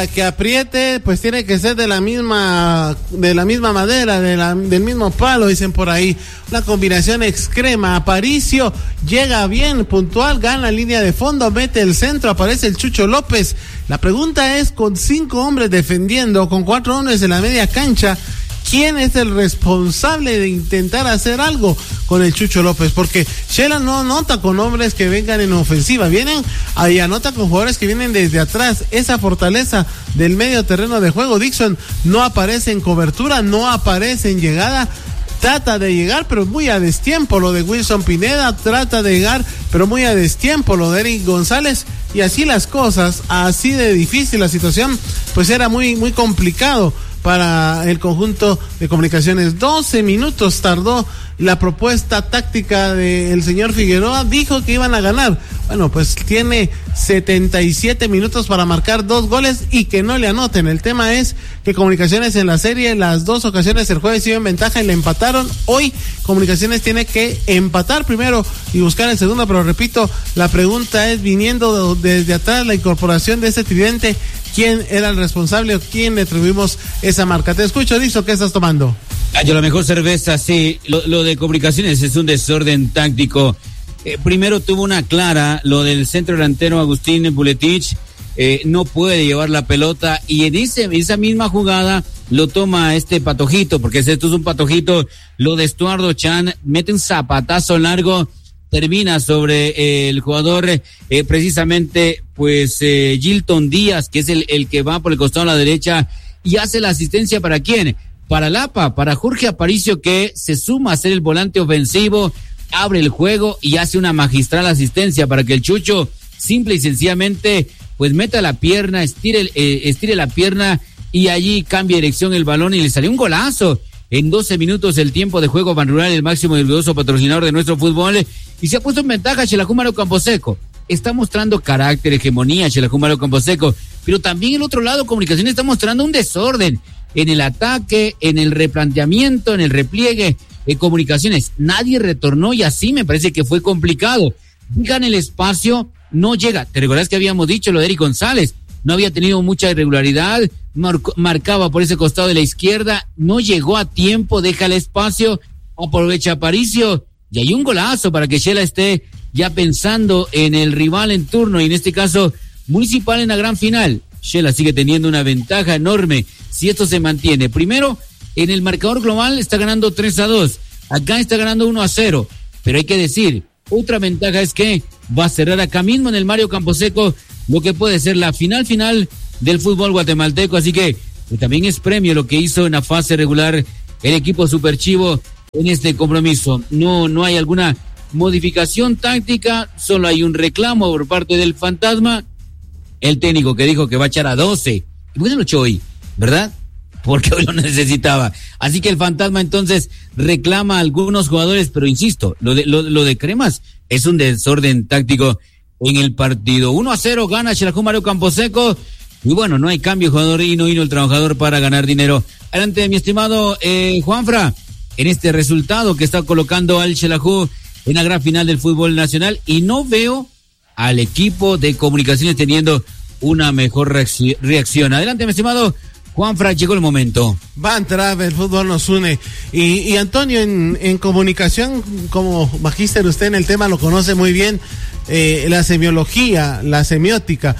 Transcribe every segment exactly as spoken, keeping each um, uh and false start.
Que apriete, pues tiene que ser de la misma, de la misma madera, de la, del mismo palo, dicen por ahí. Una combinación extrema. Aparicio llega bien, puntual, gana línea de fondo, mete el centro, aparece el Chucho López. La pregunta es, con cinco hombres defendiendo, con cuatro hombres en la media cancha, ¿quién es el responsable de intentar hacer algo con el Chucho López? Porque Shela no anota con hombres que vengan en ofensiva, vienen ahí, anota con jugadores que vienen desde atrás. Esa fortaleza del medio terreno de juego. Dixon no aparece en cobertura, no aparece en llegada, trata de llegar pero muy a destiempo. Lo de Wilson Pineda, trata de llegar pero muy a destiempo. Lo de Eric González, y así las cosas, así de difícil la situación, pues era muy, muy complicado para el conjunto de Comunicaciones. doce minutos tardó la propuesta táctica del señor Figueroa, dijo que iban a ganar. Bueno, pues tiene setenta y siete minutos para marcar dos goles y que no le anoten. El tema es que Comunicaciones en la serie, las dos ocasiones el jueves iba en ventaja y le empataron. Hoy Comunicaciones tiene que empatar primero y buscar el segundo, pero repito, la pregunta es, viniendo de, desde atrás la incorporación de ese tridente, ¿quién era el responsable o quién le atribuimos esa marca? Te escucho, Dixon, ¿qué estás tomando? Ah, yo la mejor cerveza, sí. Lo, lo de Comunicaciones es un desorden táctico. Eh, primero tuvo una clara, lo del centro delantero Agustín Buletich, eh, no puede llevar la pelota, y en ese, esa misma jugada lo toma este Patojito, porque esto es un Patojito, lo de Estuardo Chan, mete un zapatazo largo, termina sobre eh, el jugador, eh, precisamente, pues, eh, Gilton Díaz, que es el, el que va por el costado a la derecha, y hace la asistencia. ¿Para quién? Para Lapa, para Jorge Aparicio, que se suma a ser el volante ofensivo, abre el juego y hace una magistral asistencia para que el Chucho, simple y sencillamente, pues meta la pierna, estire, eh, estire la pierna y allí cambia dirección el balón y le salió un golazo. En doce minutos el tiempo de juego, Ban Rural, el máximo y orgulloso patrocinador de nuestro fútbol, y se ha puesto en ventaja Xelajú Mario Camposeco. Está mostrando carácter, hegemonía Xelajú Mario Camposeco, pero también el otro lado, Comunicaciones, está mostrando un desorden en el ataque, en el replanteamiento, en el repliegue. En Comunicaciones nadie retornó y así me parece que fue complicado. Digan el espacio, no llega. ¿Te recuerdas que habíamos dicho lo de Eric González? No había tenido mucha irregularidad, marcó, marcaba por ese costado de la izquierda, no llegó a tiempo, deja el espacio, aprovecha Aparicio y hay un golazo para que Shela esté ya pensando en el rival en turno, y en este caso Municipal en la gran final. Shela sigue teniendo una ventaja enorme si esto se mantiene. Primero, en el marcador global está ganando tres a dos, acá está ganando uno a cero, pero hay que decir, otra ventaja es que va a cerrar acá mismo en el Mario Camposeco lo que puede ser la final final del fútbol guatemalteco, así que pues, también es premio lo que hizo en la fase regular el equipo Super Chivo en este compromiso. No, no hay alguna modificación táctica, solo hay un reclamo por parte del Fantasma, el técnico que dijo que va a echar a doce, y pues lo echó hoy, ¿verdad? Porque hoy lo necesitaba. Así que el Fantasma entonces reclama a algunos jugadores, pero insisto, lo de, lo, lo de Cremas es un desorden táctico en el partido. uno a cero gana Xelajú Mario Camposeco, y bueno, no hay cambio, jugador Hino Hino, el trabajador, para ganar dinero. Adelante, mi estimado eh, Juanfra, en este resultado que está colocando al Xelajú en la gran final del fútbol nacional, y no veo al equipo de Comunicaciones teniendo una mejor reacci- reacción. Adelante, mi estimado Juanfra, llegó el momento. Va a entrar, el fútbol nos une. Y, y Antonio, en, en comunicación, como magíster, usted en el tema lo conoce muy bien, eh, la semiología, la semiótica.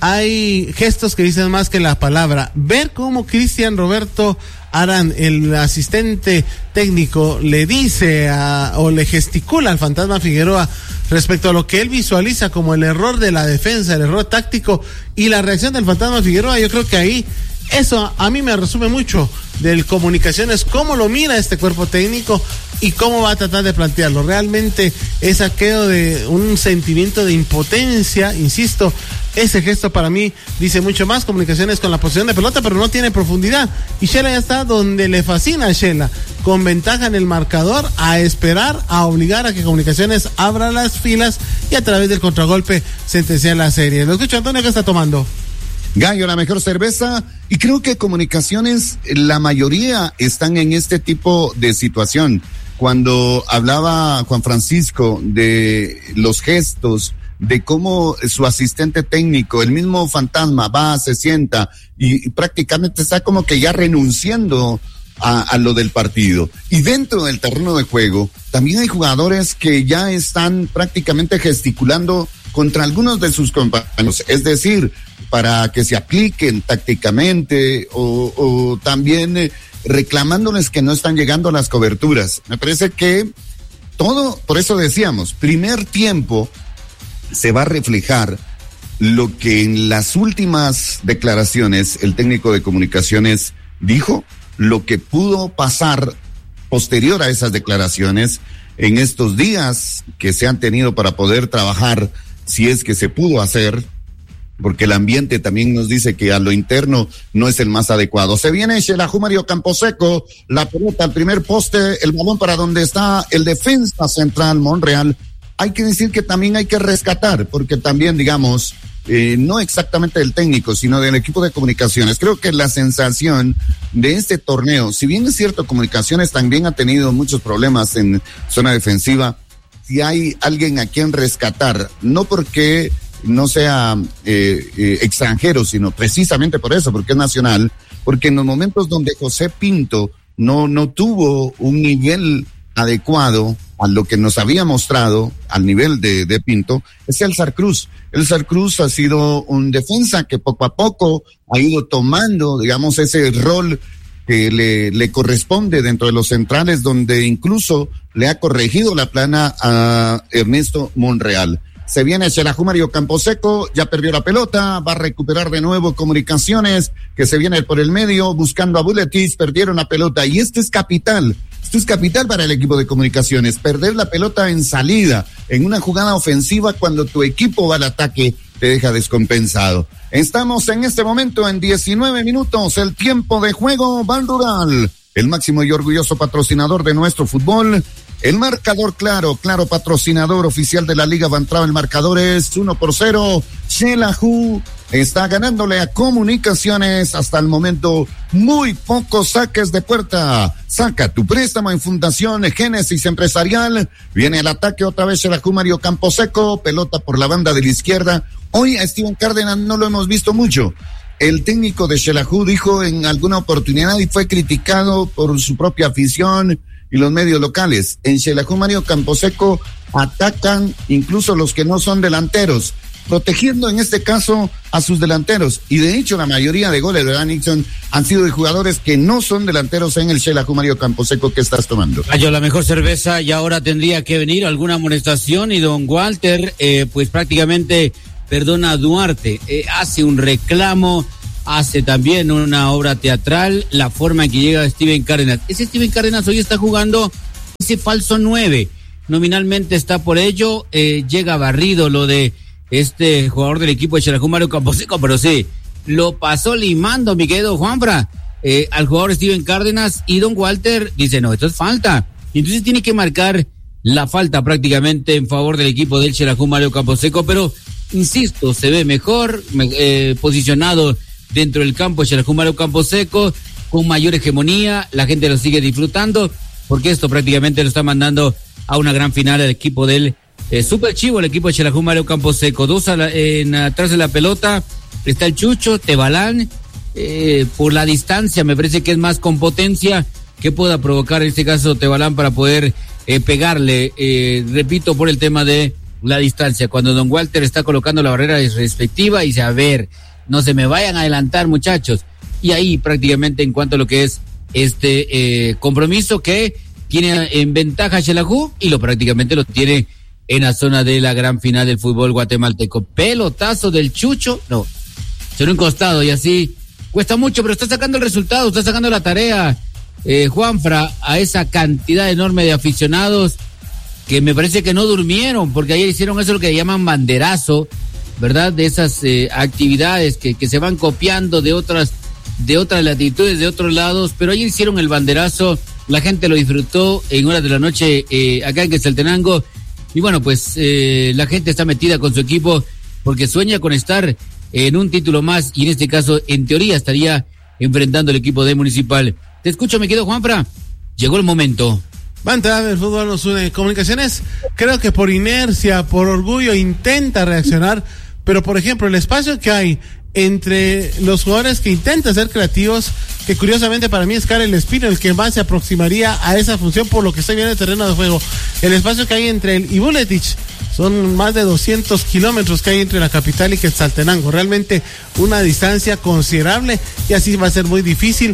Hay gestos que dicen más que la palabra. Ver cómo Cristian Roberto Arán, el asistente técnico, le dice a, o le gesticula al Fantasma Figueroa respecto a lo que él visualiza como el error de la defensa, el error táctico, y la reacción del Fantasma Figueroa, yo creo que ahí eso a mí me resume mucho del Comunicaciones, cómo lo mira este cuerpo técnico y cómo va a tratar de plantearlo. Realmente es aquello de un sentimiento de impotencia, insisto, ese gesto para mí dice mucho más. Comunicaciones con la posición de pelota, pero no tiene profundidad, y Shela ya está donde le fascina a Shela, con ventaja en el marcador, a esperar, a obligar a que Comunicaciones abra las filas y a través del contragolpe sentenciar la serie. Lo escucho, Antonio, ¿qué está tomando? Gallo, la mejor cerveza, y creo que Comunicaciones, la mayoría están en este tipo de situación. Cuando hablaba Juan Francisco de los gestos, de cómo su asistente técnico, el mismo Fantasma, va, se sienta y, y prácticamente está como que ya renunciando a, a lo del partido. Y dentro del terreno de juego también hay jugadores que ya están prácticamente gesticulando contra algunos de sus compañeros, es decir, para que se apliquen tácticamente o, o también eh, reclamándoles que no están llegando a las coberturas. Me parece que todo, por eso decíamos, primer tiempo se va a reflejar lo que en las últimas declaraciones el técnico de comunicaciones dijo, lo que pudo pasar posterior a esas declaraciones en estos días que se han tenido para poder trabajar, si es que se pudo hacer, porque el ambiente también nos dice que a lo interno no es el más adecuado. Se viene Xelajú Mario Camposeco, la pelota al primer poste, el balón para donde está el defensa central Monreal. Hay que decir que también hay que rescatar, porque también, digamos, eh, no exactamente del técnico, sino del equipo de comunicaciones. Creo que la sensación de este torneo, si bien es cierto, Comunicaciones también ha tenido muchos problemas en zona defensiva, si hay alguien a quien rescatar, no porque no sea eh, eh, extranjero, sino precisamente por eso, porque es nacional, porque en los momentos donde José Pinto no, no tuvo un nivel adecuado a lo que nos había mostrado al nivel de, de Pinto, es Elzar Cruz. Elzar Cruz ha sido un defensa que poco a poco ha ido tomando, digamos, ese rol que le, le corresponde dentro de los centrales, donde incluso le ha corregido la plana a Ernesto Monreal. Se viene Xelajú Mario Camposeco, ya perdió la pelota, va a recuperar de nuevo Comunicaciones, que se viene por el medio, buscando a Buletis, perdieron la pelota, y esto es capital, esto es capital para el equipo de Comunicaciones, perder la pelota en salida, en una jugada ofensiva, cuando tu equipo va al ataque, te deja descompensado. Estamos en este momento en diecinueve minutos, el tiempo de juego, Ban Rural, el máximo y orgulloso patrocinador de nuestro fútbol. El marcador, claro, claro, patrocinador oficial de la Liga Bantrao, el marcador es uno por cero. Xelajú está ganándole a Comunicaciones hasta el momento, muy pocos saques de puerta. Saca tu préstamo en Fundación Génesis Empresarial. Viene al ataque otra vez Xelajú Mario Camposeco, pelota por la banda de la izquierda. Hoy a Steven Cárdenas no lo hemos visto mucho. El técnico de Xelajú dijo en alguna oportunidad y fue criticado por su propia afición y los medios locales. En Xelajú Mario Camposeco atacan incluso los que no son delanteros, protegiendo en este caso a sus delanteros. Y de hecho la mayoría de goles de Dan Nixon han sido de jugadores que no son delanteros en el Xelajú Mario Camposeco que estás tomando. Yo la mejor cerveza y ahora tendría que venir alguna amonestación y don Walter eh, pues prácticamente perdona a Duarte, eh, hace un reclamo, hace también una obra teatral, la forma en que llega Steven Cárdenas. Ese Steven Cárdenas hoy está jugando ese falso nueve, nominalmente está por ello, eh, llega barrido lo de este jugador del equipo de Xelajú Mario Camposeco, pero sí, lo pasó limando, mi querido Juanfra, eh, al jugador Steven Cárdenas, y don Walter dice, no, esto es falta, y entonces tiene que marcar la falta prácticamente en favor del equipo del Xelajú Mario Camposeco, pero insisto, se ve mejor, eh, posicionado dentro del campo de Xelajú Mario Camposeco, con mayor hegemonía, la gente lo sigue disfrutando, porque esto prácticamente lo está mandando a una gran final el equipo del eh, Super Chivo, el equipo de Xelajú Mario Camposeco. Dos a la, en, atrás de la pelota está el Chucho, Tebalán, eh, por la distancia, me parece que es más con potencia que pueda provocar en este caso Tebalán para poder eh, pegarle, eh, repito, por el tema de la distancia, cuando don Walter está colocando la barrera respectiva y dice, a ver, no se me vayan a adelantar, muchachos. Y ahí prácticamente en cuanto a lo que es este eh, compromiso que tiene en ventaja Xelajú y lo prácticamente lo tiene en la zona de la gran final del fútbol guatemalteco. Pelotazo del Chucho, no, se lo ha encostado y así cuesta mucho, pero está sacando el resultado, está sacando la tarea, eh, Juanfra, a esa cantidad enorme de aficionados que me parece que no durmieron, porque ayer hicieron eso lo que llaman banderazo, ¿verdad? De esas eh, actividades que, que se van copiando de otras, de otras latitudes, de otros lados, pero ayer hicieron el banderazo, la gente lo disfrutó en horas de la noche eh, acá en Quetzaltenango, y bueno, pues eh, la gente está metida con su equipo porque sueña con estar en un título más, y en este caso, en teoría, estaría enfrentando el equipo de Municipal. Te escucho, me quedo, Juanfra. Llegó el momento Va a entrar el fútbol nos une. Comunicaciones, creo que por inercia, por orgullo, intenta reaccionar, pero por ejemplo, el espacio que hay entre los jugadores que intentan ser creativos, que curiosamente para mí es Karel Espino el que más se aproximaría a esa función por lo que estoy viendo en el terreno de juego. El espacio que hay entre él y Vuletic son más de doscientos kilómetros que hay entre la capital y Quetzaltenango. Realmente una distancia considerable y así va a ser muy difícil.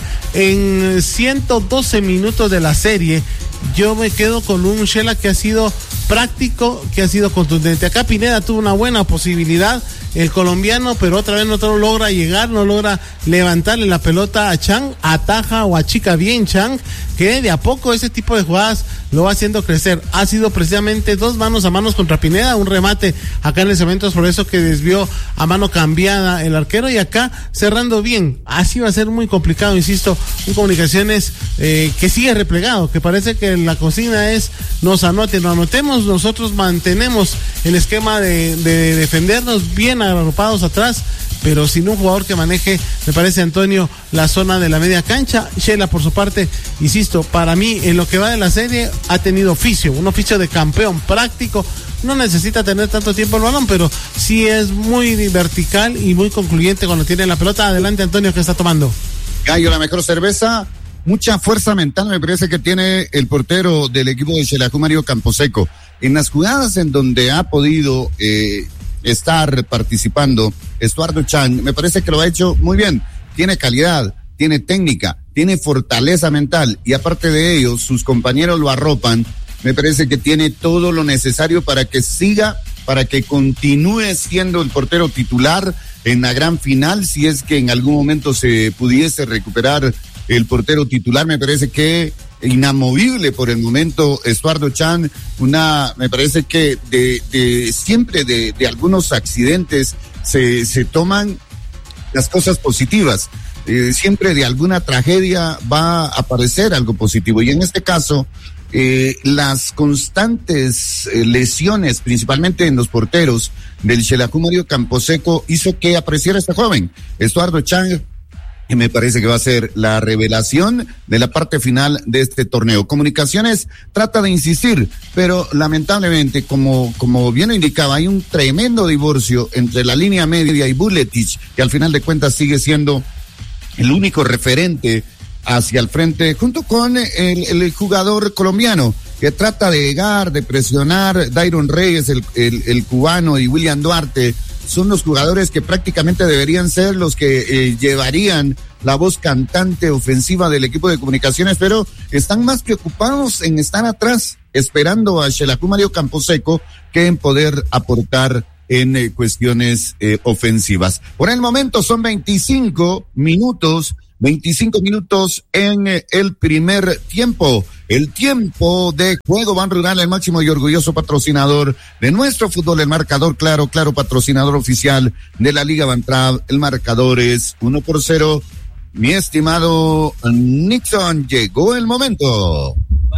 En ciento doce minutos de la serie, yo me quedo con un Shela que ha sido práctico, que ha sido contundente. Acá Pineda tuvo una buena posibilidad, el colombiano, pero otra vez no logra llegar, no logra levantarle la pelota a Chang, ataja o achica bien Chang, que de a poco ese tipo de jugadas lo va haciendo crecer. Ha sido precisamente dos manos a manos contra Pineda, un remate acá en el Cementos, por eso que desvió a mano cambiada el arquero, y acá cerrando bien. Así va a ser muy complicado, insisto, un Comunicaciones eh, que sigue replegado, que parece que la consigna es nos anoten, no anotemos, nosotros mantenemos el esquema de, de defendernos bien agrupados atrás, pero sin un jugador que maneje, me parece, Antonio, la zona de la media cancha. Shela, por su parte, insisto, para mí, en lo que va de la serie, ha tenido oficio, un oficio de campeón práctico. No necesita tener tanto tiempo el balón, pero sí es muy vertical y muy concluyente cuando tiene la pelota. Adelante, Antonio, ¿qué está tomando? Gallo, la mejor cerveza. Mucha fuerza mental me parece que tiene el portero del equipo de Xelajú, Mario Camposeco. En las jugadas en donde ha podido eh, estar participando Estuardo Chang, me parece que lo ha hecho muy bien. Tiene calidad, tiene técnica, tiene fortaleza mental, y aparte de ello, sus compañeros lo arropan. Me parece que tiene todo lo necesario para que siga, para que continúe siendo el portero titular en la gran final, si es que en algún momento se pudiese recuperar el portero titular. Me parece que inamovible por el momento Estuardo Chang, una, me parece que de, de siempre de, de algunos accidentes se, se toman las cosas positivas. Eh, siempre de alguna tragedia va a aparecer algo positivo, y en este caso eh, las constantes eh, lesiones, principalmente en los porteros del Xelajú Mario Camposeco, hizo que apareciera este joven, Estuardo Chang, que me parece que va a ser la revelación de la parte final de este torneo. Comunicaciones trata de insistir, pero lamentablemente, como, como bien lo indicaba, hay un tremendo divorcio entre la línea media y Vuletic, que al final de cuentas sigue siendo el único referente hacia el frente, junto con el, el jugador colombiano, que trata de llegar, de presionar. Dairon Reyes, el, el, el cubano, y William Duarte, son los jugadores que prácticamente deberían ser los que eh, llevarían la voz cantante ofensiva del equipo de Comunicaciones, pero están más preocupados en estar atrás, esperando a Xelajú Mario Camposeco, que en poder aportar en eh, cuestiones eh, ofensivas. Por el momento son veinticinco minutos, veinticinco minutos en eh, el primer tiempo. El tiempo de juego. Ban Rural, el máximo y orgulloso patrocinador de nuestro fútbol, el marcador, claro, claro, patrocinador oficial de la Liga Bantrav. El marcador es uno por cero. Mi estimado Nixon, llegó el momento.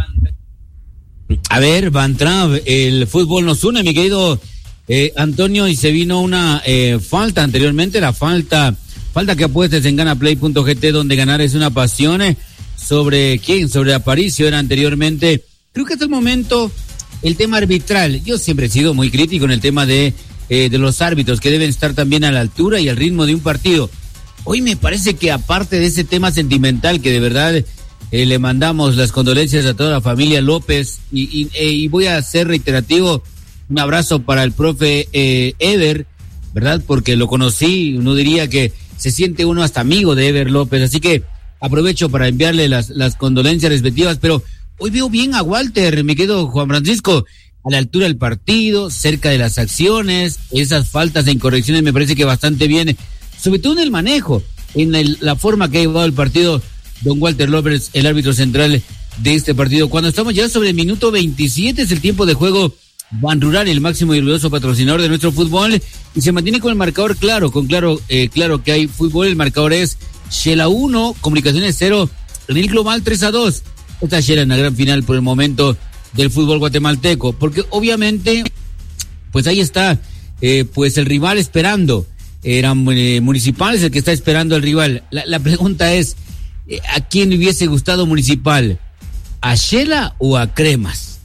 A ver, Bantrav, el fútbol nos une, mi querido eh, Antonio, y se vino una eh, falta anteriormente, la falta, falta que apuestes en ganaplay punto g t, donde ganar es una pasión. Eh, ¿Sobre quién? Sobre Aparicio era anteriormente. Creo que hasta el momento el tema arbitral, yo siempre he sido muy crítico en el tema de, eh, de los árbitros, que deben estar también a la altura y al ritmo de un partido. Hoy me parece que, aparte de ese tema sentimental, que de verdad eh, le mandamos las condolencias a toda la familia López, y, y, eh, y voy a ser reiterativo, un abrazo para el profe eh, Ever, ¿verdad? Porque lo conocí, uno diría que se siente uno hasta amigo de Ever López, así que aprovecho para enviarle las, las condolencias respectivas. Pero hoy veo bien a Walter, mi querido Juan Francisco, a la altura del partido, cerca de las acciones, esas faltas e incorrecciones me parece que bastante bien, sobre todo en el manejo, en el, la forma que ha llevado el partido don Walter López, el árbitro central de este partido. Cuando estamos ya sobre el minuto veintisiete, es el tiempo de juego. Ban Rural, el máximo y orgulloso patrocinador de nuestro fútbol, y se mantiene con el marcador claro, con claro, eh, claro que hay fútbol. El marcador es Shela uno, Comunicaciones cero, en el global tres a dos. Esta Shela en la gran final por el momento del fútbol guatemalteco, porque obviamente, pues ahí está, eh, pues el rival esperando. Eran eh, Municipal, es el que está esperando al rival. La, la pregunta es, eh, ¿a quién le hubiese gustado Municipal? ¿A Shela o a Cremas?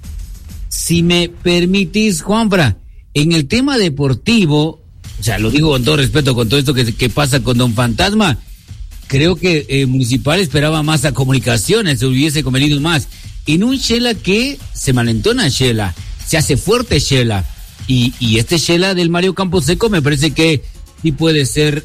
Si me permitís, Juanfra, en el tema deportivo, o sea, lo digo con todo respeto, con todo esto que, que pasa con Don Fantasma, creo que eh, Municipal esperaba más a Comunicaciones, se hubiese convenido más. En un Shela que se malentona Shela, se hace fuerte Shela, y, y este Shela del Mario Camposeco me parece que sí puede ser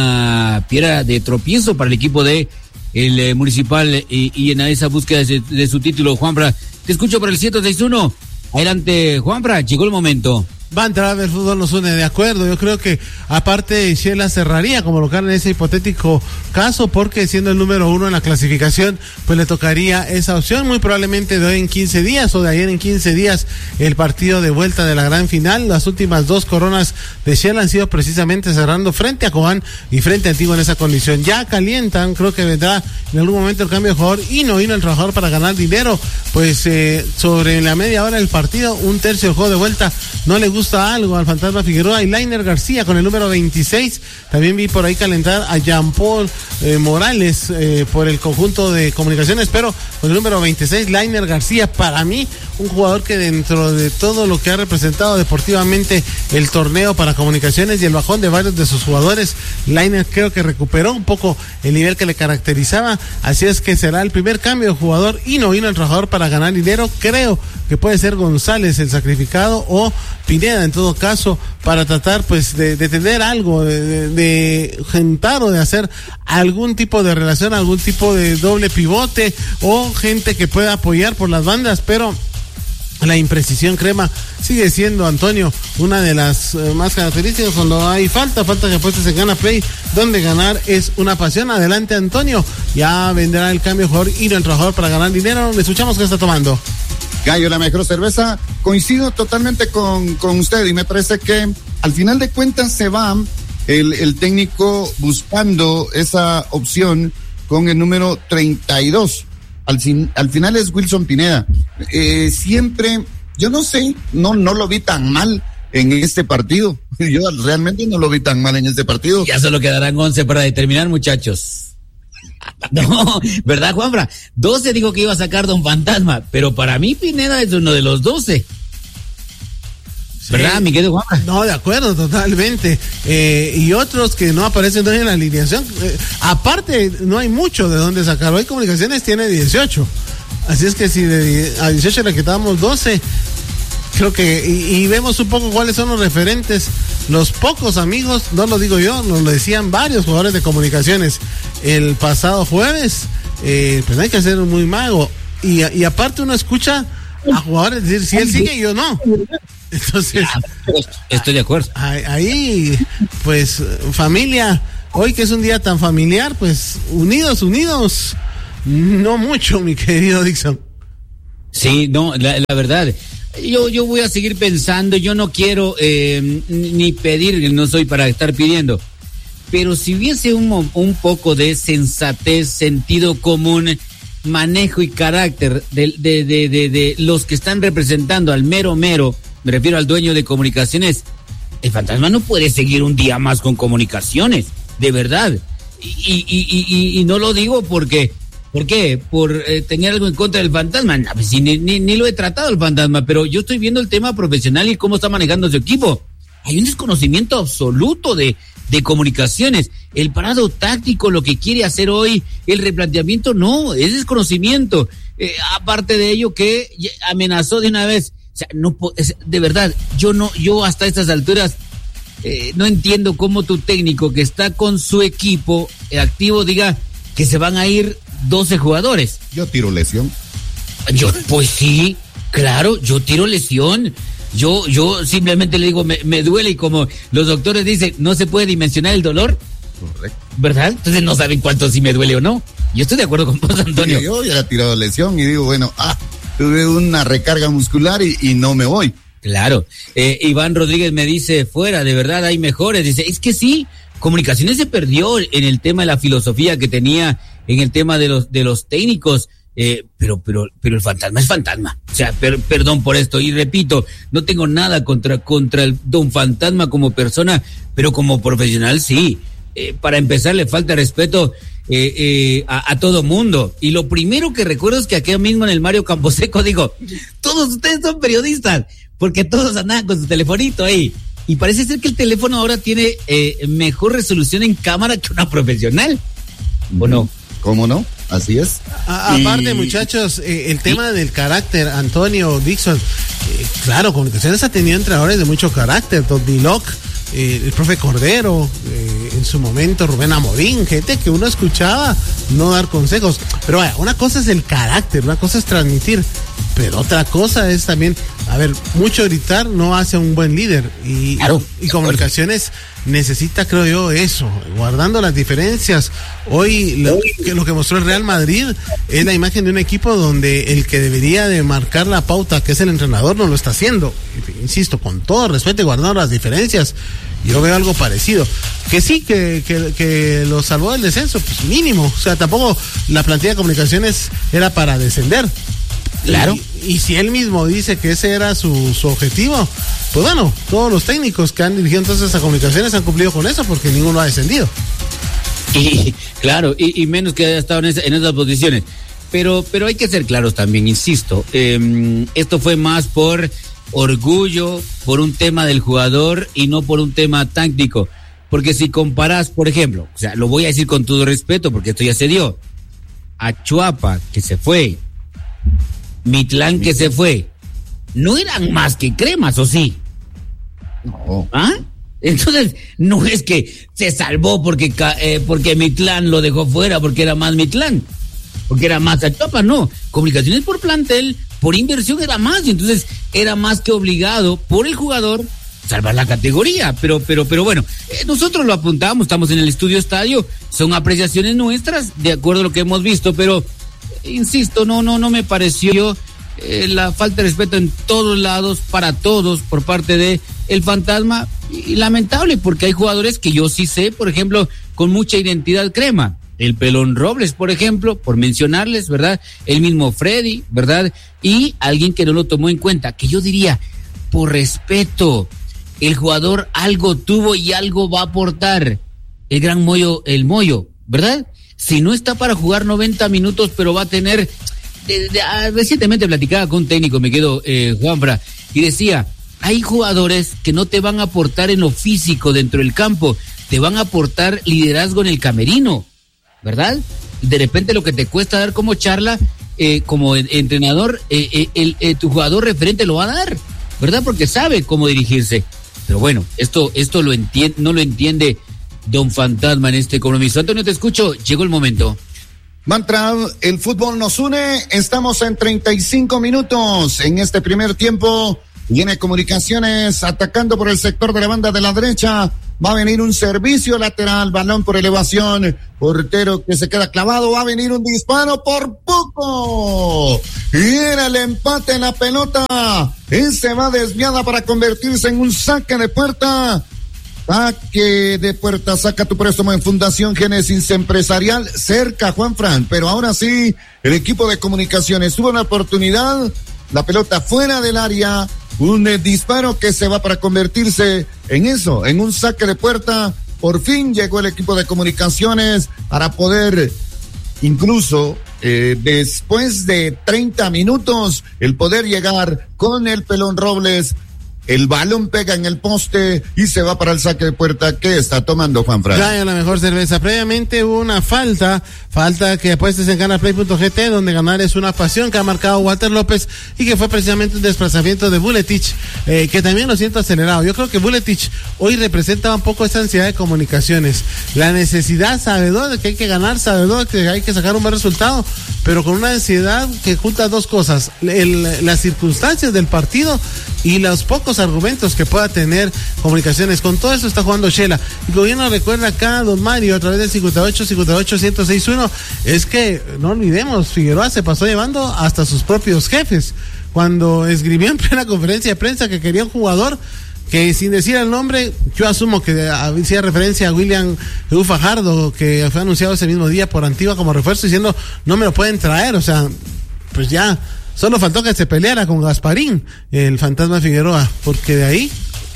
una piedra de tropiezo para el equipo de el eh, Municipal y, y en esa búsqueda de, de su título. Juanfra, te escucho por el ciento seis uno. Adelante, Juanfra, llegó el momento. Va a entrar, el fútbol nos une, de acuerdo. Yo creo que aparte Shela cerraría como local en ese hipotético caso, porque siendo el número uno en la clasificación, pues le tocaría esa opción, muy probablemente de hoy en quince días o de ayer en quince días, el partido de vuelta de la gran final. Las últimas dos coronas de Shela han sido precisamente cerrando frente a Cobán y frente a Antigua en esa condición. Ya calientan, creo que vendrá en algún momento el cambio de jugador y no vino el trabajador para ganar dinero, pues eh, sobre la media hora del partido, un tercio del juego de vuelta, no le gusta algo al Fantasma Figueroa. Y Lainer García con el número veintiséis, también vi por ahí calentar a Jean Paul eh, Morales eh, por el conjunto de Comunicaciones, pero con el número veintiséis, Lainer García, para mí un jugador que dentro de todo lo que ha representado deportivamente el torneo para Comunicaciones y el bajón de varios de sus jugadores, Lainer creo que recuperó un poco el nivel que le caracterizaba, así es que será el primer cambio de jugador y no vino el trabajador para ganar dinero. Creo que puede ser González el sacrificado o Pineda en todo caso, para tratar pues de, de tener algo, de, de, de juntar o de hacer algún tipo de relación, algún tipo de doble pivote o gente que pueda apoyar por las bandas, pero la imprecisión crema sigue siendo, Antonio, una de las eh, más características. Cuando hay falta, falta que apuestes en Gana Play, donde ganar es una pasión. Adelante, Antonio, ya vendrá el cambio de jugador y no el trabajador para ganar dinero. Le escuchamos qué está tomando. Gallo, la mejor cerveza. Coincido totalmente con, con usted y me parece que al final de cuentas se va el, el técnico buscando esa opción con el número treinta y dos. Al, fin, al final es Wilson Pineda. Eh, siempre, yo no sé, no, no lo vi tan mal en este partido. Yo realmente no lo vi tan mal en este partido. Ya solo quedarán once para determinar, muchachos. No, ¿verdad, Juanfra? doce dijo que iba a sacar Don Fantasma, pero para mí Pineda es uno de los doce. Sí. ¿Verdad, mi querido Juanfra? No, de acuerdo, totalmente. Eh, y otros que no aparecen hoy en la alineación. Eh, aparte, no hay mucho de dónde sacar. Hoy Comunicaciones tiene dieciocho. Así es que si de, a dieciocho le quitamos doce, creo que, y, y vemos un poco cuáles son los referentes. Los pocos amigos, no lo digo yo, nos lo decían varios jugadores de Comunicaciones el pasado jueves, eh, pues no hay que ser muy mago. Y, y aparte uno escucha a jugadores decir, si él sigue, yo no. Entonces, estoy de acuerdo. Ahí, pues, familia, hoy que es un día tan familiar, pues, unidos, unidos, no mucho, mi querido Dixon. Sí, no, la, la verdad, yo, yo voy a seguir pensando, yo no quiero eh, ni pedir, no soy para estar pidiendo, pero si hubiese un, un poco de sensatez, sentido común, manejo y carácter de, de, de, de, de los que están representando al mero mero, me refiero al dueño de Comunicaciones, el Fantasma no puede seguir un día más con Comunicaciones, de verdad, y, y, y, y, y no lo digo porque... ¿Por qué? ¿Por eh, tener algo en contra del Fantasma? No, pues, ni, ni, ni lo he tratado el Fantasma, pero yo estoy viendo el tema profesional y cómo está manejando su equipo. Hay un desconocimiento absoluto de, de Comunicaciones. El parado táctico, lo que quiere hacer hoy, el replanteamiento, no, es desconocimiento. Eh, aparte de ello que amenazó de una vez. O sea, no, de verdad, yo no, yo hasta estas alturas eh, no entiendo cómo tu técnico que está con su equipo activo diga que se van a ir doce jugadores. Yo tiro lesión. Yo, pues sí, claro, yo tiro lesión. Yo, yo simplemente le digo, me, me duele, y como los doctores dicen, no se puede dimensionar el dolor. Correcto. ¿Verdad? Entonces no saben cuánto si me duele o no. Yo estoy de acuerdo con vos, Antonio. Sí, yo ya he tirado lesión y digo, bueno, ah, tuve una recarga muscular y, y no me voy. Claro. Eh, Iván Rodríguez me dice, fuera, de verdad hay mejores. Dice, es que sí, Comunicaciones se perdió en el tema de la filosofía que tenía, en el tema de los de los técnicos, eh, pero pero pero el Fantasma es Fantasma. O sea, per, perdón por esto, y repito, no tengo nada contra contra el Don Fantasma como persona, pero como profesional sí. eh, para empezar le falta respeto eh, eh, a, a todo mundo. Y lo primero que recuerdo es que aquí mismo en el Mario Camposeco digo, todos ustedes son periodistas, porque todos andaban con su telefonito ahí. Y parece ser que el teléfono ahora tiene eh, mejor resolución en cámara que una profesional. ¿O no? ¿Cómo no? Así es. A, aparte, y... muchachos, eh, el tema del carácter, Antonio, Dixon, eh, claro, Comunicaciones ha tenido entrenadores de mucho carácter, Todd Biloc, eh, el profe Cordero, eh, en su momento Rubén Amorín, gente que uno escuchaba no dar consejos. Pero vaya, una cosa es el carácter, una cosa es transmitir, pero otra cosa es también, a ver, mucho gritar no hace un buen líder. Y, claro, y Comunicaciones necesita, creo yo, eso, guardando las diferencias. Hoy lo que, lo que mostró el Real Madrid es la imagen de un equipo donde el que debería de marcar la pauta, que es el entrenador, no lo está haciendo. Insisto, con todo respeto y guardando las diferencias, yo veo algo parecido. Que sí, que, que, que lo salvó del descenso, pues mínimo. O sea, tampoco la plantilla de Comunicaciones era para descender. Claro. Y, y si él mismo dice que ese era su, su objetivo, pues bueno, todos los técnicos que han dirigido entonces a Comunicaciones han cumplido con eso, porque ninguno ha descendido. Y claro, y, y menos que haya estado en, esa, en esas posiciones. Pero, pero hay que ser claros también, insisto. Eh, esto fue más por orgullo, por un tema del jugador y no por un tema táctico. Porque si comparas, por ejemplo, o sea, lo voy a decir con todo respeto, porque esto ya se dio, a Chuapa, que se fue, Mitlán, que se fue, no eran más que cremas, ¿o sí? No. ¿Ah? Entonces, no es que se salvó porque, eh, porque Mitlán lo dejó fuera, porque era más Mitlán, porque era más Achuapa, no. Comunicaciones por plantel, por inversión era más, y entonces era más que obligado por el jugador salvar la categoría. Pero, pero, pero bueno, eh, nosotros lo apuntamos, estamos en el estudio estadio, son apreciaciones nuestras, de acuerdo a lo que hemos visto, pero insisto, no, no, no me pareció eh, la falta de respeto en todos lados, para todos, por parte de el Fantasma, y, y lamentable, porque hay jugadores que yo sí sé, por ejemplo, con mucha identidad crema, el Pelón Robles, por ejemplo, por mencionarles, ¿verdad? El mismo Freddy, ¿verdad? Y alguien que no lo tomó en cuenta, que yo diría, por respeto, el jugador algo tuvo y algo va a aportar, el gran Moyo, el Moyo, ¿verdad? Si no está para jugar noventa minutos, pero va a tener, de, de, ah, recientemente platicaba con un técnico, me quedo, eh, Juanfra, y decía, hay jugadores que no te van a aportar en lo físico dentro del campo, te van a aportar liderazgo en el camerino, ¿verdad? De repente lo que te cuesta dar como charla, eh, como entrenador, eh, eh, el, eh, tu jugador referente lo va a dar, ¿verdad? Porque sabe cómo dirigirse. Pero bueno, esto, esto lo entiende, no lo entiende Don Fantasma en este compromiso. Antonio, te escucho, llegó el momento. Mantra, el fútbol nos une, estamos en treinta y cinco minutos en este primer tiempo. Viene Comunicaciones atacando por el sector de la banda de la derecha. Va a venir un servicio lateral, balón por elevación, portero que se queda clavado, va a venir un disparo por poco. Y era el empate en la pelota. Ese va desviada para convertirse en un saque de puerta. Saque de puerta, saca tu préstamo en Fundación Génesis Empresarial, cerca Juan Fran, pero ahora sí, el equipo de Comunicaciones tuvo una oportunidad, la pelota fuera del área, un eh, disparo que se va para convertirse en eso, en un saque de puerta. Por fin llegó el equipo de Comunicaciones para poder, incluso eh, después de treinta minutos, el poder llegar con el Pelón Robles. El balón pega en el poste y se va para el saque de puerta. ¿Qué está tomando Juan Fran? Trae la mejor cerveza. Previamente hubo una falta, falta que apuestes en Ganaplay punto g t, donde ganar es una pasión, que ha marcado Walter López y que fue precisamente un desplazamiento de Buletich, eh, que también lo siento acelerado. Yo creo que Buletich hoy representa un poco esa ansiedad de Comunicaciones, la necesidad, sabedor de que hay que ganar, sabedor de que hay que sacar un buen resultado, pero con una ansiedad que junta dos cosas, el, las circunstancias del partido y los pocos argumentos que pueda tener Comunicaciones. Con todo eso está jugando Shela. Y como bien nos recuerda acá don Mario a través del cincuenta y ocho, cincuenta y ocho, ciento seis punto uno, es que no olvidemos, Figueroa se pasó llevando hasta sus propios jefes cuando escribió en plena conferencia de prensa que quería un jugador que, sin decir el nombre, yo asumo que hacía referencia a William U. Fajardo, que fue anunciado ese mismo día por Antigua como refuerzo, diciendo no me lo pueden traer. O sea, pues ya solo faltó que se peleara con Gasparín, el Fantasma Figueroa, porque de ahí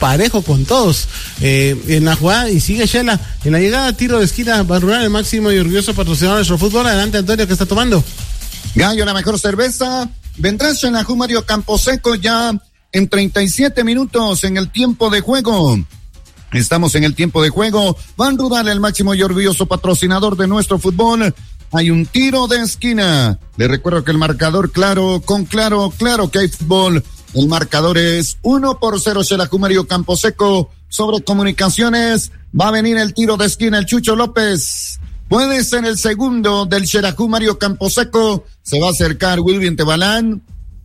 parejo con todos eh, en la jugada, y sigue Shela en la llegada, tiro de esquina, Ban Rural, el máximo y orgulloso patrocinador de nuestro fútbol. Adelante, Antonio, ¿qué está tomando? Gallo, la mejor cerveza. Vendrá Xelajú Mario Camposeco ya en treinta y siete minutos en el tiempo de juego. Estamos en el tiempo de juego. Ban Rural, el máximo y orgulloso patrocinador de nuestro fútbol. Hay un tiro de esquina. Les recuerdo que el marcador, claro, con claro, claro que hay fútbol. El marcador es uno por cero, Xelajú Mario Camposeco. Sobre Comunicaciones, va a venir el tiro de esquina, el Chucho López. Puede ser el segundo del Xelajú Mario Camposeco. Se va a acercar Wilvin Tebalán.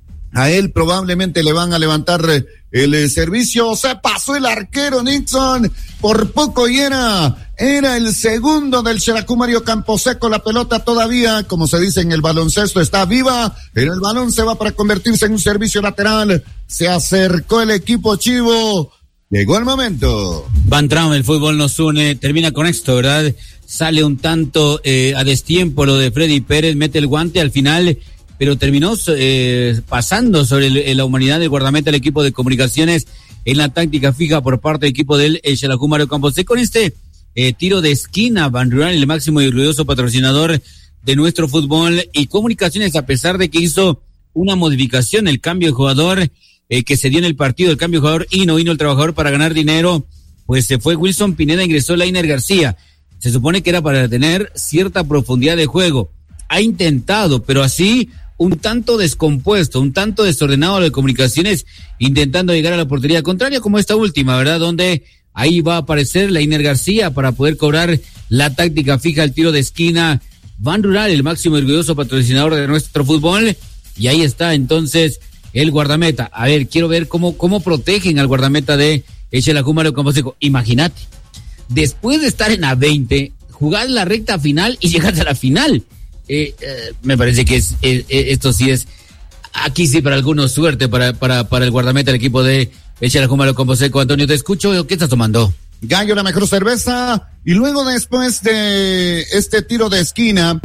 A él probablemente le van a levantar el eh, servicio. Se pasó el arquero Nixon. Por poco y era, era el segundo del Xelajú Mario Camposeco. La pelota todavía, como se dice en el baloncesto, está viva. Pero el balón se va para convertirse en un servicio lateral. Se acercó el equipo chivo. Llegó el momento. Van Traum, el fútbol nos une. Termina con esto, ¿verdad? Sale un tanto eh, a destiempo lo de Freddy Pérez. Mete el guante al final, pero terminó eh, pasando sobre el, la humanidad del guardameta del equipo de Comunicaciones en la táctica fija por parte del equipo del Xelajú Mario Camposeco. Con este eh, tiro de esquina, Ban Rural, el máximo y orgulloso patrocinador de nuestro fútbol, y Comunicaciones, a pesar de que hizo una modificación, el cambio de jugador eh, que se dio en el partido, el cambio de jugador y no vino el trabajador para ganar dinero, pues se fue Wilson Pineda, ingresó Leiner García. Se supone que era para tener cierta profundidad de juego. Ha intentado, pero así un tanto descompuesto, un tanto desordenado de Comunicaciones, intentando llegar a la portería contraria, como esta última, ¿verdad? Donde ahí va a aparecer Leiner García para poder cobrar la táctica fija, el tiro de esquina. Ban Rural, el máximo orgulloso patrocinador de nuestro fútbol, y ahí está entonces el guardameta. A ver, quiero ver cómo, cómo protegen al guardameta de Xelajú Mario Camposeco. Imagínate, después de estar en A veinte, jugar la recta final y llegar a la final. Eh, eh, me parece que es, eh, eh, esto sí es, aquí sí para algunos suerte para, para, para el guardameta del equipo de Xelajú Mario Camposeco. Antonio, te escucho, ¿qué estás tomando? Gallo, la mejor cerveza. Y luego, después de este tiro de esquina,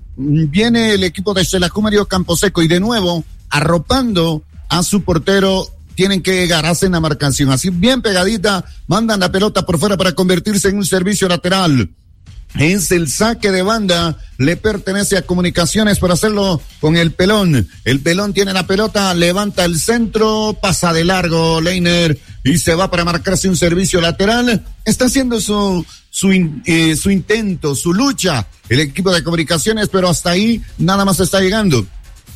viene el equipo de Xelajú Mario Camposeco y de nuevo, arropando a su portero, tienen que llegar, hacen la marcación así bien pegadita, mandan la pelota por fuera para convertirse en un servicio lateral. Es el saque de banda, le pertenece a Comunicaciones por hacerlo con el Pelón. El Pelón tiene la pelota, levanta el centro, pasa de largo Leiner y se va para marcarse un servicio lateral. Está haciendo su su eh, su intento, su lucha el equipo de Comunicaciones, pero hasta ahí nada más está llegando.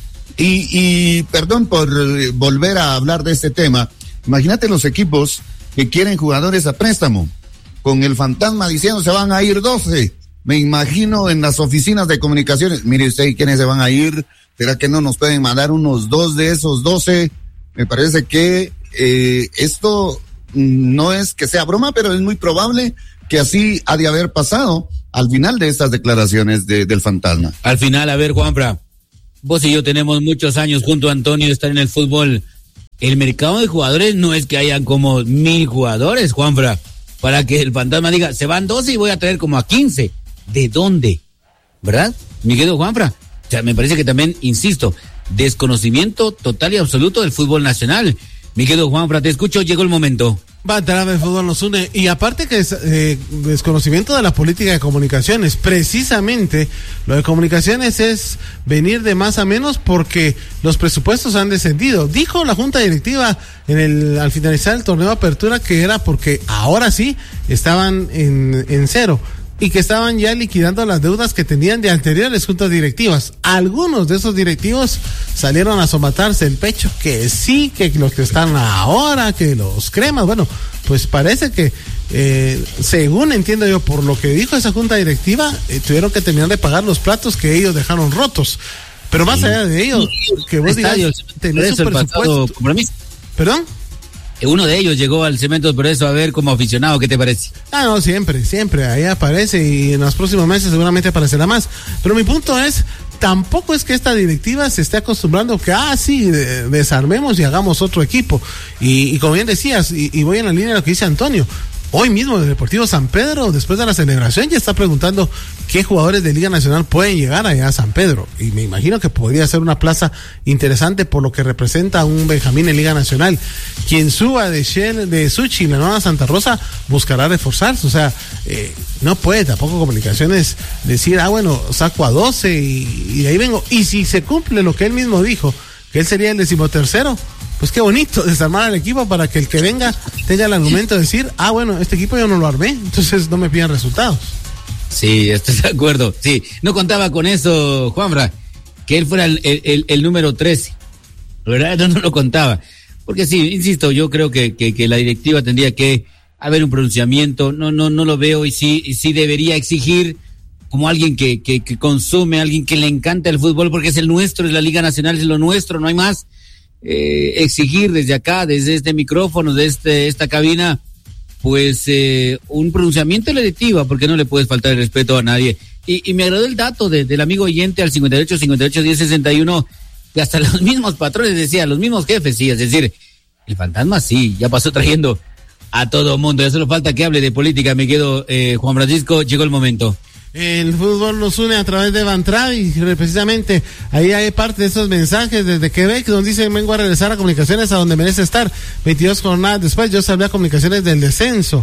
Y, y perdón por eh, volver a hablar de este tema. Imagínate los equipos que quieren jugadores a préstamo, con el fantasma diciendo se van a ir doce. Me imagino en las oficinas de Comunicaciones, mire usted, ¿quiénes se van a ir? ¿Será que no nos pueden mandar unos dos de esos doce? Me parece que eh, esto no es que sea broma, pero es muy probable que así ha de haber pasado al final de estas declaraciones de, del fantasma. Al final, a ver, Juanfra, vos y yo tenemos muchos años junto a Antonio de estar en el fútbol. El mercado de jugadores no es que hayan como mil jugadores, Juanfra, para que el fantasma diga, se van doce y voy a traer como a quince. ¿De dónde? ¿Verdad? Mi querido Juanfra. O sea, me parece que también, insisto, desconocimiento total y absoluto del fútbol nacional. Mi querido Juanfra, te escucho, llegó el momento. Va a entrar el fútbol nos une, y aparte que es eh, desconocimiento de la política de Comunicaciones. Precisamente lo de Comunicaciones es venir de más a menos porque los presupuestos han descendido. Dijo la junta directiva en el al finalizar el torneo de apertura que era porque ahora sí estaban en, en cero y que estaban ya liquidando las deudas que tenían de anteriores juntas directivas. Algunos de esos directivos salieron a somatarse el pecho, que sí, que los que están ahora, que los cremas, bueno, pues parece que, eh, según entiendo yo, por lo que dijo esa junta directiva, eh, tuvieron que terminar de pagar los platos que ellos dejaron rotos. Pero más sí. allá de ello, que vos digas, tenés un presupuesto. ¿Perdón? Uno de ellos llegó al Cementos Progreso a ver como aficionado, ¿qué te parece? Ah, no, siempre, siempre, ahí aparece y en los próximos meses seguramente aparecerá más. Pero mi punto es, tampoco es que esta directiva se esté acostumbrando que, ah, sí, desarmemos y hagamos otro equipo. Y, y como bien decías, y, y voy en la línea de lo que dice Antonio, hoy mismo el Deportivo San Pedro, después de la celebración, ya está preguntando qué jugadores de Liga Nacional pueden llegar allá a San Pedro. Y me imagino que podría ser una plaza interesante por lo que representa un Benjamín en Liga Nacional. Quien suba de Shell, de Suchi, la nueva Santa Rosa, buscará reforzarse. O sea, eh, no puede tampoco Comunicaciones decir, ah, bueno, saco a doce y, y de ahí vengo. Y si se cumple lo que él mismo dijo, que él sería el decimotercero, pues qué bonito desarmar al equipo para que el que venga tenga el argumento de decir, ah, bueno, este equipo yo no lo armé, entonces no me pidan resultados. Sí, estoy de acuerdo. Sí, no contaba con eso, Juanfra, que él fuera el, el, el número trece, ¿verdad? No, no lo contaba. Porque sí, insisto, yo creo que, que, que la directiva tendría que haber un pronunciamiento, no, no, no lo veo, y sí, y sí debería exigir como alguien que, que, que consume, alguien que le encanta el fútbol, porque es el nuestro, es la Liga Nacional, es lo nuestro, no hay más. Eh, exigir desde acá, desde este micrófono, desde este, esta cabina, pues eh, un pronunciamiento de la directiva, porque no le puedes faltar el respeto a nadie. Y, y me agradó el dato de, del amigo oyente al cincuenta y ocho, cincuenta y ocho, diez, sesenta y uno, que hasta los mismos patrones decían, los mismos jefes, sí, es decir, el fantasma sí, ya pasó trayendo a todo mundo, ya solo falta que hable de política, me quedo, eh, Juan Francisco, llegó el momento. El fútbol nos une a través de Bantrad y precisamente ahí hay parte de esos mensajes desde Quebec donde dicen vengo a regresar a Comunicaciones a donde merece estar. veintidós jornadas después yo salvé a Comunicaciones del descenso.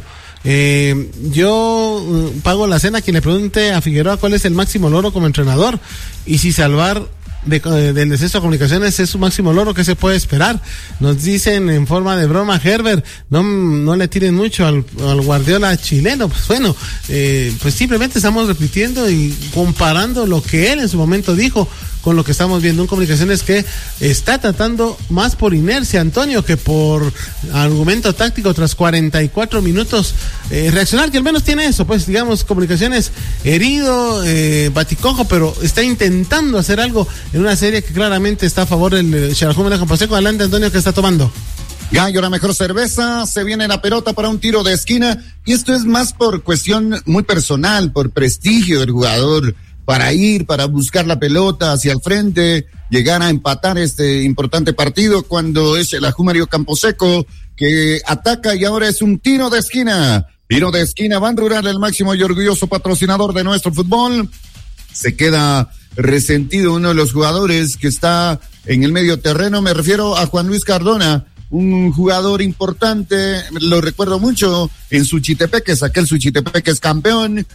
Eh, yo uh, pago la cena. Quien le pregunte a Figueroa cuál es el máximo logro como entrenador y si salvar de, de, del descenso a Comunicaciones es su máximo logro, ¿qué se puede esperar? Nos dicen en forma de broma, Herbert, no, no le tiren mucho al, al Guardiola chileno. Pues bueno, eh, pues simplemente estamos repitiendo y comparando lo que él en su momento dijo con lo que estamos viendo en Comunicaciones, que está tratando más por inercia, Antonio, que por argumento táctico tras cuarenta y cuatro minutos eh, reaccionar, que al menos tiene eso, pues digamos, Comunicaciones herido, eh, baticojo, pero está intentando hacer algo en una serie que claramente está a favor del Xelajú Camposeco. Adelante, Antonio, que está tomando. Gallo, la mejor cerveza, se viene la pelota para un tiro de esquina, y esto es más por cuestión muy personal, por prestigio del jugador, para ir, para buscar la pelota hacia el frente, llegar a empatar este importante partido cuando es el Xelajú Camposeco que ataca y ahora es un tiro de esquina. Tiro de esquina, Ban Rural, el máximo y orgulloso patrocinador de nuestro fútbol. Se queda resentido uno de los jugadores que está en el medio terreno, me refiero a Juan Luis Cardona, un jugador importante, lo recuerdo mucho en Suchitepeques, aquel Suchitepeques campeón.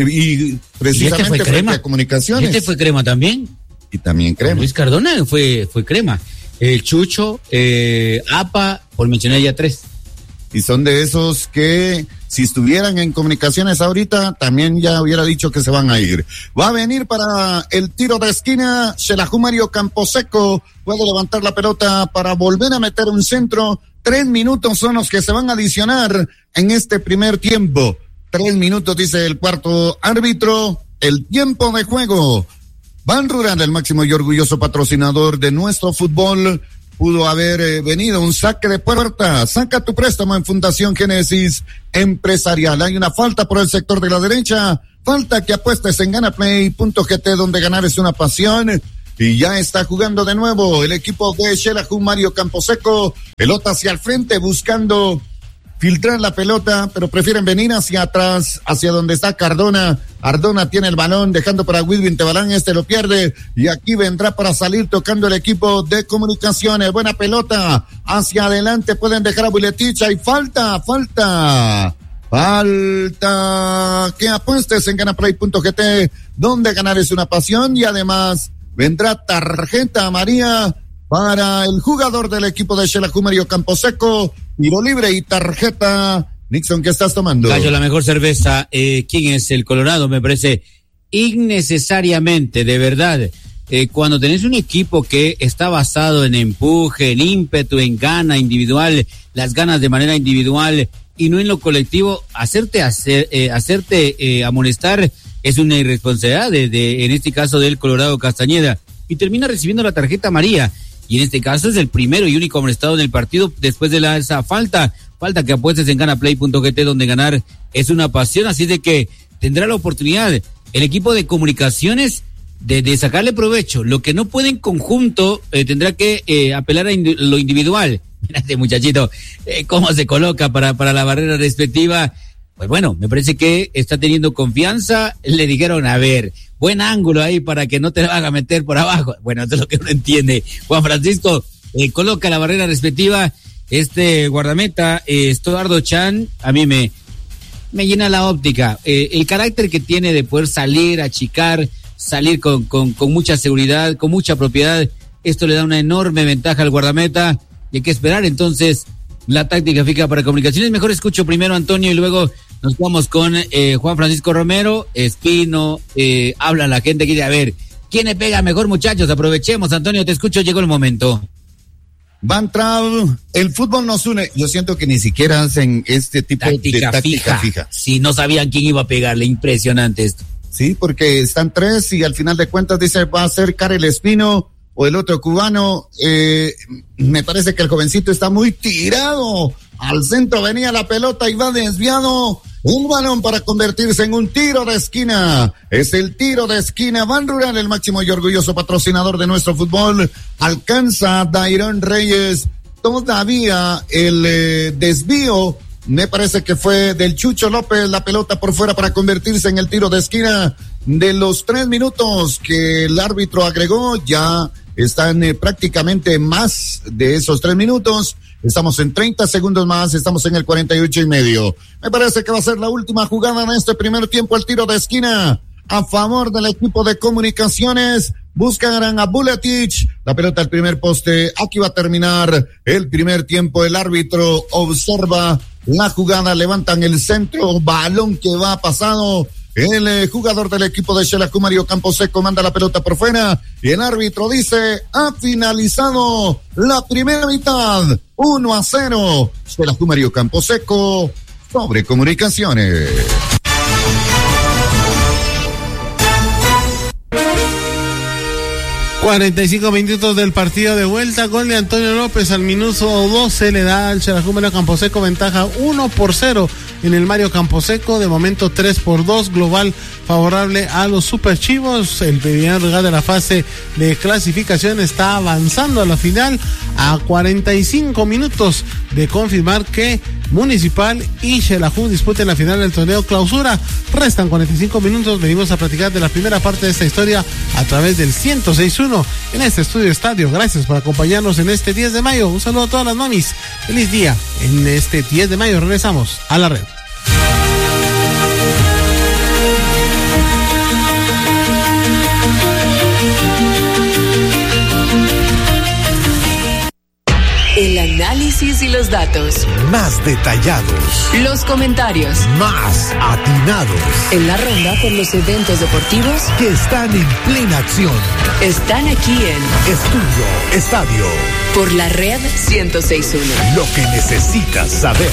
Y precisamente ¿Y este frente a Comunicaciones. Este fue crema también. Y también crema. Luis Cardona fue, fue crema. El Chucho, eh, APA, por mencionar ya tres. Y son de esos que si estuvieran en Comunicaciones ahorita, también ya hubiera dicho que se van a ir. Va a venir para el tiro de esquina, Xelajú Camposeco puede levantar la pelota para volver a meter un centro. Tres minutos son los que se van a adicionar en este primer tiempo. Tres minutos, dice el cuarto árbitro, el tiempo de juego. Ban Rural, el máximo y orgulloso patrocinador de nuestro fútbol, pudo haber eh, venido un saque de puerta. Saca tu préstamo en Fundación Génesis Empresarial. Hay una falta por el sector de la derecha. Falta que apuestes en ganaplay punto g t, donde ganar es una pasión. Y ya está jugando de nuevo el equipo de Xelajú Camposeco. Pelota hacia el frente buscando filtrar la pelota, pero prefieren venir hacia atrás, hacia donde está Cardona. Cardona tiene el balón, dejando para Wilvin Tebalán, este lo pierde, y aquí vendrá para salir tocando el equipo de Comunicaciones. Buena pelota, hacia adelante, pueden dejar a Buletich, y falta, falta, falta, que apuestes en ganaplay punto g t, donde ganar es una pasión, y además vendrá tarjeta amarilla para el jugador del equipo de Xelajú Camposeco. Tiro libre y tarjeta. Nixon, ¿qué estás tomando? Gallo, la mejor cerveza. Eh, ¿Quién es el Colorado? Me parece innecesariamente, de verdad. Eh, cuando tenés un equipo que está basado en empuje, en ímpetu, en gana individual, las ganas de manera individual y no en lo colectivo, hacerte hacer, eh, hacerte eh, amonestar es una irresponsabilidad de, de, en este caso del Colorado Castañeda, y termina recibiendo la tarjeta amarilla. Y en este caso es el primero y único amonestado en el partido después de la, esa falta, falta que apuestes en ganaplay punto g t, donde ganar es una pasión, así de que tendrá la oportunidad el equipo de Comunicaciones de, de sacarle provecho. Lo que no puede en conjunto, eh, tendrá que eh, apelar a indi- lo individual. Mira este muchachito, eh, cómo se coloca para, para la barrera respectiva. pues bueno, me parece que está teniendo confianza. Le dijeron, a ver, buen ángulo ahí para que no te la haga meter por abajo. Bueno, eso es lo que uno entiende. Juan Francisco eh, coloca la barrera respectiva. Este guardameta, eh, Estuardo Chan, a mí me, me llena la óptica. Eh, el carácter que tiene de poder salir, achicar, salir con, con, con mucha seguridad, con mucha propiedad. Esto le da una enorme ventaja al guardameta. Y hay que esperar entonces la táctica fija para Comunicaciones. Mejor escucho primero a Antonio y luego nos vamos con eh, Juan Francisco Romero, Espino, eh, habla la gente que dice, a ver, ¿quién le pega mejor, muchachos? Aprovechemos, Antonio, te escucho, llegó el momento. Van Traub, el fútbol nos une. Yo siento que ni siquiera hacen este tipo táctica de táctica fija. fija. Sí, no sabían quién iba a pegarle, impresionante esto. Sí, porque están tres y al final de cuentas dice, va a ser Karel Espino o el otro cubano. Eh, me parece que el jovencito está muy tirado. Al centro venía la pelota y va desviado. Un balón para convertirse en un tiro de esquina. Es el tiro de esquina. Ban Rural, el máximo y orgulloso patrocinador de nuestro fútbol. Alcanza Dairon Reyes. Todavía el eh, desvío, me parece que fue del Chucho López. La pelota por fuera para convertirse en el tiro de esquina. De los tres minutos que el árbitro agregó, ya están eh, prácticamente más de esos tres minutos. Estamos en treinta segundos más, estamos en el cuarenta y ocho y medio. Me parece que va a ser la última jugada en este primer tiempo, el tiro de esquina a favor del equipo de Comunicaciones. Buscan a Buletich, la pelota al primer poste. Aquí va a terminar el primer tiempo. El árbitro observa la jugada, levantan el centro, balón que va pasado. El eh, jugador del equipo de Xelajú, Mario Camposeco, manda la pelota por fuera y el árbitro dice, ha finalizado la primera mitad, uno a cero. Xelajú, Mario Camposeco sobre Comunicaciones. cuarenta y cinco minutos del partido de vuelta, gol de Antonio López al minuto doce, le da al Xelajú Mario Camposeco ventaja uno por cero en el Mario Camposeco, de momento tres por dos, global favorable a los Super Chivos. El primer lugar de la fase de clasificación está avanzando a la final a cuarenta y cinco minutos de confirmar que Municipal y Xelajú disputen la final del torneo clausura. Restan cuarenta y cinco minutos, venimos a platicar de la primera parte de esta historia a través del ciento seis punto uno en este estudio estadio. Gracias por acompañarnos en este diez de mayo. Un saludo a todas las mamis. Feliz día. En este diez de mayo regresamos a la red. El análisis y los datos. Más detallados. Los comentarios. Más atinados. En la ronda por los eventos deportivos que están en plena acción. Están aquí en Estudio Estadio. Por la red ciento seis punto uno. Lo que necesitas saber.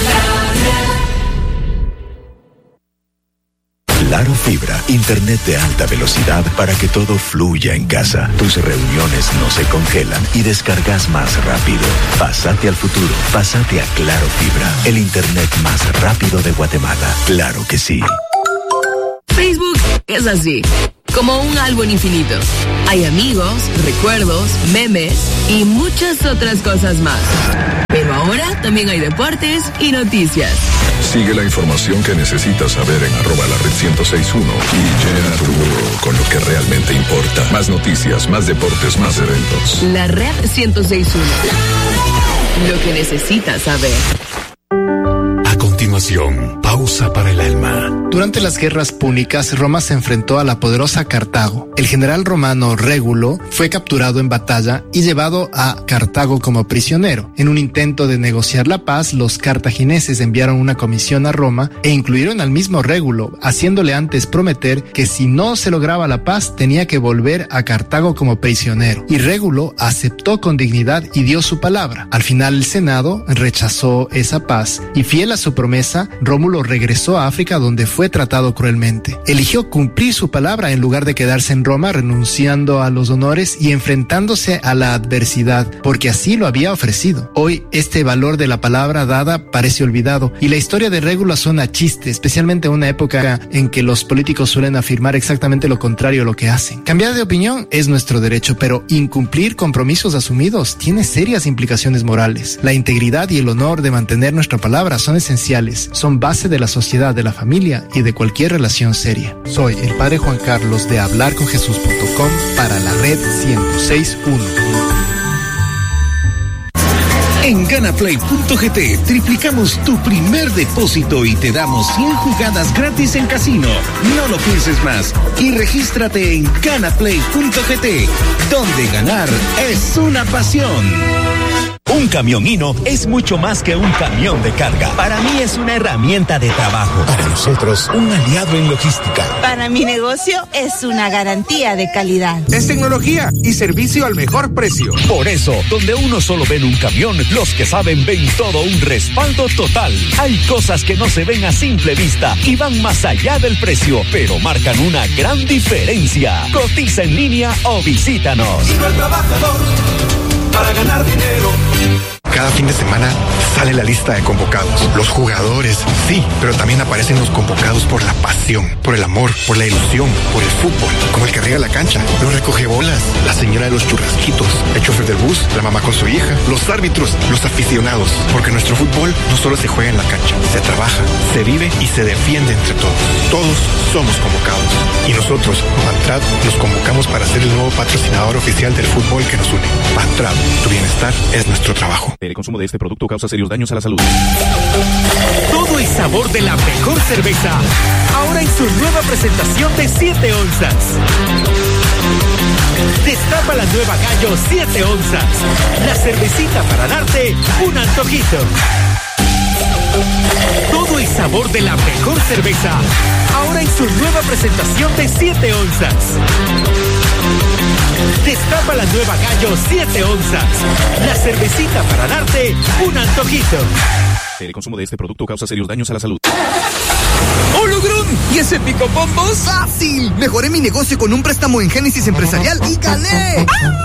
Claro Fibra, internet de alta velocidad para que todo fluya en casa. Tus reuniones no se congelan y descargas más rápido. Pásate al futuro, pásate a Claro Fibra, el internet más rápido de Guatemala. Claro que sí. Facebook es así, como un álbum infinito. Hay amigos, recuerdos, memes y muchas otras cosas más. Pero ahora también hay deportes y noticias. Sigue la información que necesitas saber en arroba la red ciento seis punto uno y llena tu muro con lo que realmente importa. Más noticias, más deportes, más eventos. La red ciento seis punto uno. Lo que necesitas saber. A continuación, pausa para el alma. Durante las guerras púnicas, Roma se enfrentó a la poderosa Cartago. El general romano Régulo fue capturado en batalla y llevado a Cartago como prisionero. En un intento de negociar la paz, los cartagineses enviaron una comisión a Roma e incluyeron al mismo Régulo, haciéndole antes prometer que si no se lograba la paz, tenía que volver a Cartago como prisionero. Y Régulo aceptó con dignidad y dio su palabra. Al final, el Senado rechazó esa paz y, fiel a su promesa, Rómulo regresó a África, donde fue tratado cruelmente. Eligió cumplir su palabra en lugar de quedarse en Roma, renunciando a los honores y enfrentándose a la adversidad, porque así lo había ofrecido. Hoy, este valor de la palabra dada parece olvidado, y la historia de Régulo suena a chiste, especialmente en una época en que los políticos suelen afirmar exactamente lo contrario a lo que hacen. Cambiar de opinión es nuestro derecho, pero incumplir compromisos asumidos tiene serias implicaciones morales. La integridad y el honor de mantener nuestra palabra son esenciales. valores son base de la sociedad, de la familia y de cualquier relación seria. Soy el Padre Juan Carlos de hablar con jesús punto com para la red ciento seis punto uno. En Ganaplay punto g t triplicamos tu primer depósito y te damos cien jugadas gratis en casino. No lo pienses más y regístrate en Ganaplay punto g t, donde ganar es una pasión. Un camión Hino es mucho más que un camión de carga. Para mí es una herramienta de trabajo. Para nosotros, un aliado en logística. Para mi negocio es una garantía de calidad. Es tecnología y servicio al mejor precio. Por eso, donde uno solo ven un camión, los que saben ven todo un respaldo total. Hay cosas que no se ven a simple vista y van más allá del precio, pero marcan una gran diferencia. Cotiza en línea o visítanos. Hino al trabajador para ganar dinero. Cada fin de semana sale la lista de convocados. Los jugadores, sí, pero también aparecen los convocados por la pasión, por el amor, por la ilusión, por el fútbol, como el que riega la cancha, los recogebolas, la señora de los churrasquitos, el chofer del bus, la mamá con su hija, los árbitros, los aficionados, porque nuestro fútbol no solo se juega en la cancha, se trabaja, se vive y se defiende entre todos. Todos somos convocados. Y nosotros, Bantrad, nos convocamos para ser el nuevo patrocinador oficial del fútbol que nos une. Bantrad, tu bienestar es nuestro trabajo. El consumo de este producto causa serios daños a la salud. Todo el sabor de la mejor cerveza, ahora en su nueva presentación de siete onzas. Destapa la nueva Gallo siete onzas, la cervecita para darte un antojito. Todo el sabor de la mejor cerveza, ahora en su nueva presentación de siete onzas. Destapa la nueva Gallo siete onzas, la cervecita para darte un antojito. El consumo de este producto causa serios daños a la salud. ¡Hologrun! ¿Y ese pico bombos? ¡Fácil! Mejoré mi negocio con un préstamo en Génesis Empresarial y gané. ¡Ah!